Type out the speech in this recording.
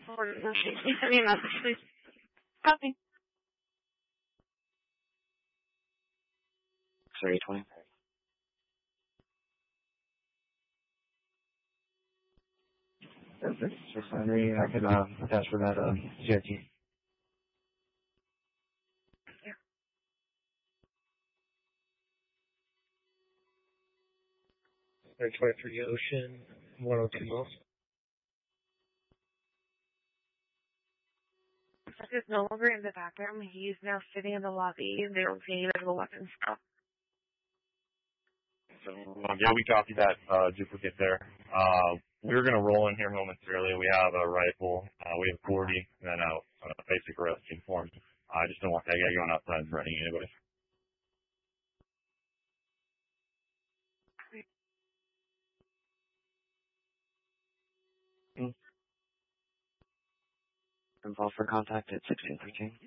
You sent me a message, please. Copy. 3020. Perfect. Refinery, I can attach for that CIT. Yeah. 23 Ocean, 102 miles. Such is no longer in the background. He is now sitting in the lobby. They're rotating the weapons now. So, yeah, we copied that duplicate there. We're going to roll in here momentarily. We have a rifle, we have 40, and then a basic arresting form. I just don't want that guy going outside and threatening anybody. Involved for contact at 1613.